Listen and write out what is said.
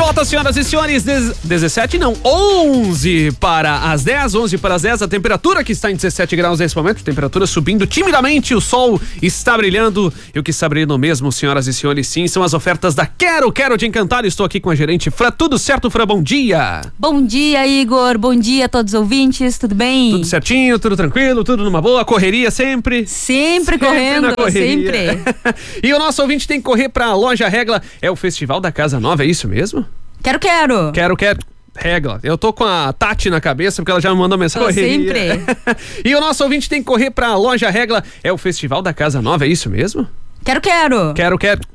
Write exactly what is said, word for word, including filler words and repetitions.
volta, senhoras e senhores, dezessete não, onze para as dez, onze para as dez, a temperatura que está em dezessete graus nesse momento, temperatura subindo timidamente, o sol está brilhando e o que está brilhando mesmo, senhoras e senhores, sim, são as ofertas da Quero, Quero Te Encantar. Estou aqui com a gerente Fra, tudo certo, Fra? Bom dia! Bom dia, Igor, bom dia a todos os ouvintes, tudo bem? Tudo certinho, tudo tranquilo, tudo numa boa, correria sempre? Sempre, sempre correndo, sempre. E o nosso ouvinte tem que correr para a Loja Regla, é o Festival da Casa Nova, é isso mesmo? Quero, quero. Quero, quero. Regla. Eu tô com a Tati na cabeça porque ela já me mandou mensagem. Oh, sempre. E o nosso ouvinte tem que correr pra Loja Regla. É o Festival da Casa Nova, é isso mesmo? Quero, quero. Quero, quero.